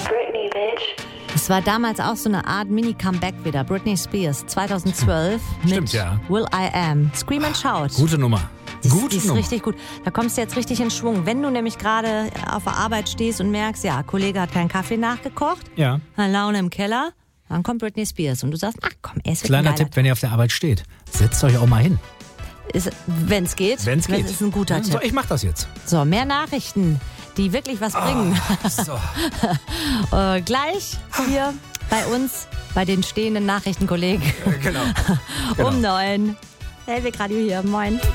Britney, bitch. Es war damals auch so eine Art Mini-Comeback wieder. Britney Spears, 2012 mit Stimmt, ja. Will I Am. Scream and Shout. Gute Nummer. Die ist richtig gut. Da kommst du jetzt richtig in Schwung. Wenn du nämlich gerade auf der Arbeit stehst und merkst, ja, Kollege hat keinen Kaffee nachgekocht, Ja. Laune im Keller, dann kommt Britney Spears und du sagst, ach komm, er ist wirklich Kleiner ein geiler Tipp, wenn ihr auf der Arbeit steht. Setzt euch auch mal hin. Wenn es geht. Wenn's geht. Das ist ein guter So, Tipp. ich mach das jetzt. So, mehr Nachrichten, die wirklich was bringen. So. Gleich hier bei uns, bei den stehenden Nachrichtenkollegen. Genau. Um 9. Elbe Radio hier, moin.